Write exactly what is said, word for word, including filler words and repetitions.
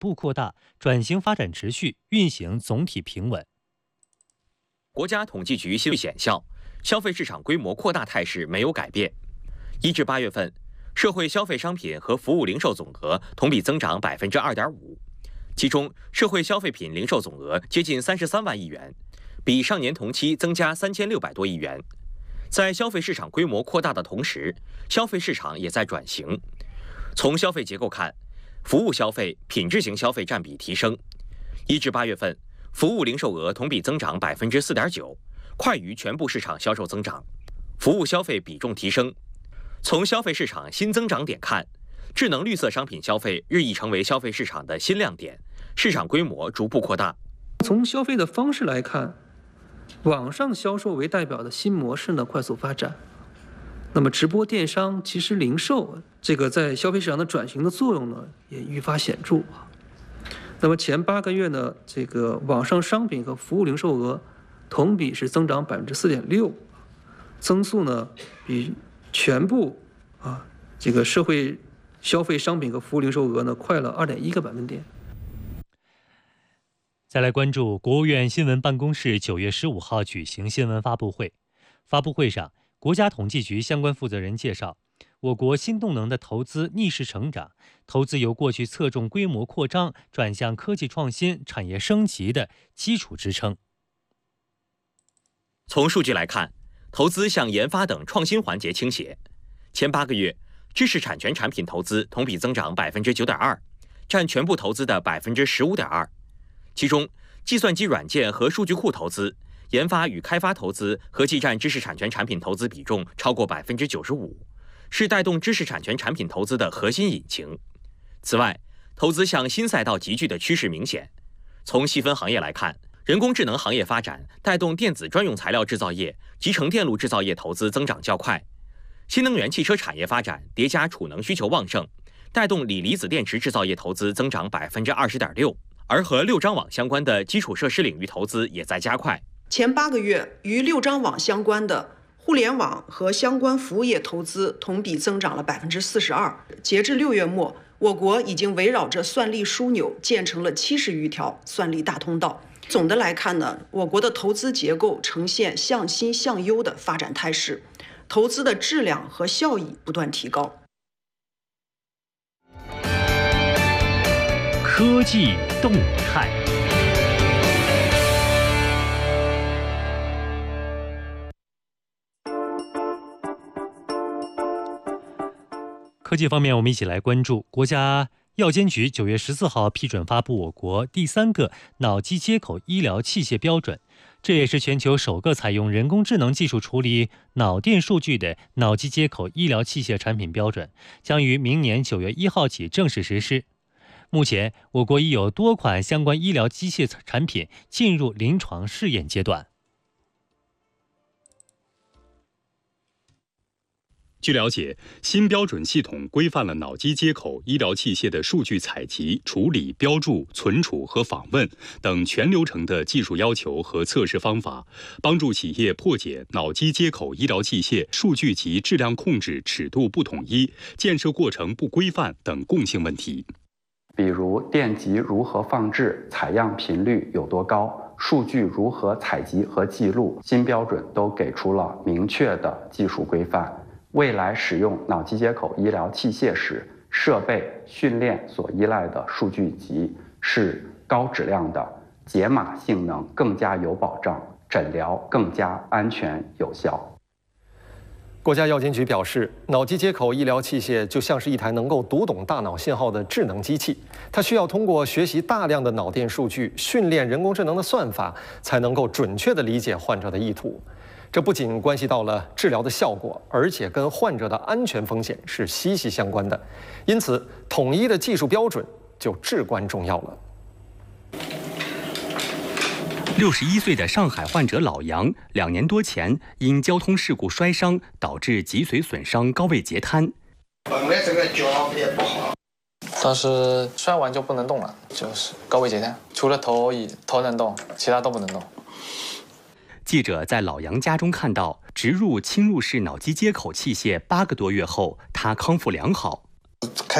步扩大，转型发展持续，运行总体平稳。 国家统计局数据显效，消费市场规模扩大态势没有改变。一至八月份，社会消费商品和服务零售总额同比增长百分之二点五，其中社会消费品零售总额接近三十三万亿元，比上年同期增加三千六百多亿元。在消费市场规模扩大的同时，消费市场也在转型。从消费结构看，服务消费、品质型消费占比提升。一至八月份，服务零售额同比增长百分之四点九，快于全部市场销售增长，服务消费比重提升。从消费市场新增长点看，智能绿色商品消费日益成为消费市场的新亮点，市场规模逐步扩大。 从消费的方式来看，网上销售为代表的新模式呢快速发展。那么直播电商、即时零售，这个在消费市场的转型的作用呢也愈发显著。那么前八个月呢，这个网上商品和服务零售额同比是增长百分之四点六，增速呢比全部啊这个社会消费商品和服务零售额呢快了二点一个百分点。 再来关注国务院新闻办公室九月十五号举行新闻发布会，发布会上，国家统计局相关负责人介绍，我国新动能的投资逆势成长，投资由过去侧重规模扩张转向科技创新、产业升级的基础支撑。 从数据来看，投资向研发等创新环节倾斜。前八个月，知识产权产品投资同比增长百分之九点二，占全部投资的百分之十五点二。其中，计算机软件和数据库投资、研发与开发投资合计占知识产权产品投资比重超过百分之九十五，是带动知识产权产品投资的核心引擎。此外，投资向新赛道集聚的趋势明显。从细分行业来看，人工智能行业发展带动电子专用材料制造业、集成电路制造业投资增长较快。新能源汽车产业发展叠加储能需求旺盛，带动锂离子电池制造业投资增长百分之二十点六。而和六张网相关的基础设施领域投资也在加快。 前八个月，与六张网相关的互联网和相关服务业投资同比增长了百分之四十二。截至六月末，我国已经围绕着算力枢纽建成了七十余条算力大通道。总的来看呢，我国的投资结构呈现向新向优的发展态势，投资的质量和效益不断提高。 科技动态。科技方面，我们一起来关注国家药监局九月十四号批准发布我国第三个脑机接口医疗器械标准，这也是全球首个采用人工智能技术处理脑电数据的脑机接口医疗器械产品标准，将于明年九月一号起正式实施。目前，我国已有多款相关医疗机械产品进入临床试验阶段。 据了解，新标准系统规范了脑机接口医疗器械的数据采集、处理、标注、存储和访问等全流程的技术要求和测试方法，帮助企业破解脑机接口医疗器械数据及质量控制尺度不统一、建设过程不规范等共性问题。 比如电极如何放置、采样频率有多高、数据如何采集和记录，新标准都给出了明确的技术规范。未来使用脑机接口医疗器械时，设备训练所依赖的数据集是高质量的，解码性能更加有保障，诊疗更加安全有效。 国家药监局表示，脑机接口医疗器械就像是一台能够读懂大脑信号的智能机器，它需要通过学习大量的脑电数据，训练人工智能的算法，才能够准确地理解患者的意图。这不仅关系到了治疗的效果，而且跟患者的安全风险是息息相关的。因此，统一的技术标准就至关重要了。 六十一岁的上海患者老杨，两年多前因交通事故摔伤，导致脊髓损伤、高位截瘫。 本来这个脚也不好， 但是摔完就不能动了，就是高位截瘫，除了头以头能动，其他都不能动。 记者在老杨家中看到，植入侵入式脑机接口器械八个多月后，他康复良好。